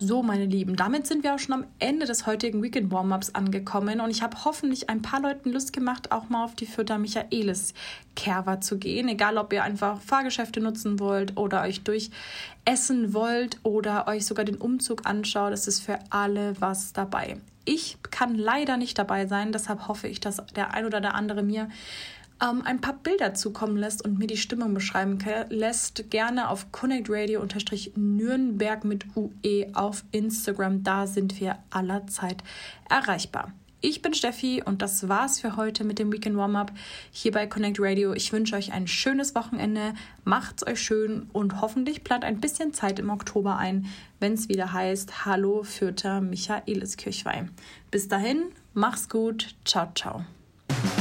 So, meine Lieben, damit sind wir auch schon am Ende des heutigen Weekend Warm-Ups angekommen und ich habe hoffentlich ein paar Leuten Lust gemacht, auch mal auf die Fürther Michaelis Kerwa zu gehen. Egal, ob ihr einfach Fahrgeschäfte nutzen wollt oder euch durchessen wollt oder euch sogar den Umzug anschaut, es ist für alle was dabei. Ich kann leider nicht dabei sein, deshalb hoffe ich, dass der ein oder der andere mir ein paar Bilder zukommen lässt und mir die Stimmung beschreiben lässt. Gerne auf Connect Radio_Nürnberg mit UE auf Instagram. Da sind wir allerzeit erreichbar. Ich bin Steffi und das war's für heute mit dem Weekend Warm-Up hier bei Connect Radio. Ich wünsche euch ein schönes Wochenende. Macht's euch schön und hoffentlich plant ein bisschen Zeit im Oktober ein, wenn es wieder heißt Hallo Fürther Michaelis Kirchweih. Bis dahin, mach's gut. Ciao, ciao.